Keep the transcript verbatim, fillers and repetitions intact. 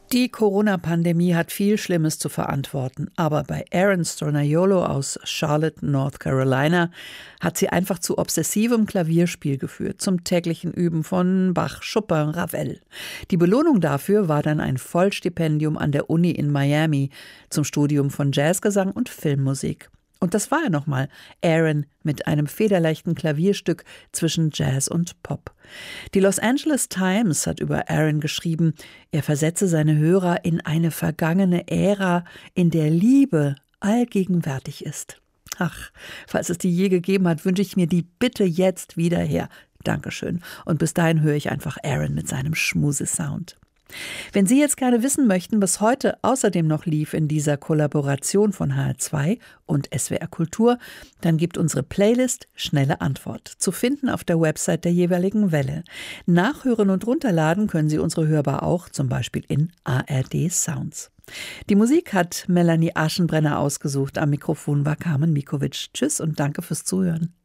Die Corona-Pandemie hat viel Schlimmes zu verantworten, aber bei Aaron Stornaiolo aus Charlotte, North Carolina, hat sie einfach zu obsessivem Klavierspiel geführt, zum täglichen Üben von Bach, Chopin, Ravel. Die Belohnung dafür war dann ein Vollstipendium an der Uni in Miami zum Studium von Jazzgesang und Filmmusik. Und das war er nochmal, Aaron mit einem federleichten Klavierstück zwischen Jazz und Pop. Die Los Angeles Times hat über Aaron geschrieben, er versetze seine Hörer in eine vergangene Ära, in der Liebe allgegenwärtig ist. Ach, falls es die je gegeben hat, wünsche ich mir die bitte jetzt wieder her. Dankeschön. Und bis dahin höre ich einfach Aaron mit seinem Schmuse-Sound. Wenn Sie jetzt gerne wissen möchten, was heute außerdem noch lief in dieser Kollaboration von H R zwei und S W R Kultur, dann gibt unsere Playlist Schnelle Antwort, zu finden auf der Website der jeweiligen Welle. Nachhören und runterladen können Sie unsere Hörbar auch, zum Beispiel in A R D Sounds. Die Musik hat Melanie Aschenbrenner ausgesucht. Am Mikrofon war Carmen Mikovic. Tschüss und danke fürs Zuhören.